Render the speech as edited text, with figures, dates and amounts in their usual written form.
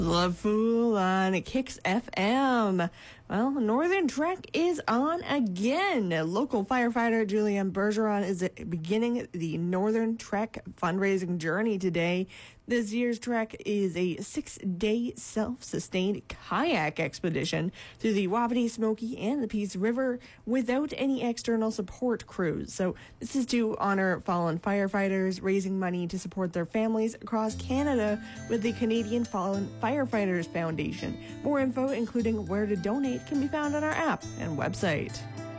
Love Fool on Kicks FM. Well, Northern Trek is on again. Local firefighter Julianne Bergeron is beginning the Northern Trek fundraising journey today. This year's trek is a 6-day self-sustained kayak expedition through the Wapiti, Smoky, and the Peace River without any external support crews. So this is to honor fallen firefighters, raising money to support their families across Canada with the Canadian Fallen Firefighters Foundation. More info, including where to donate, can be found on our app and website.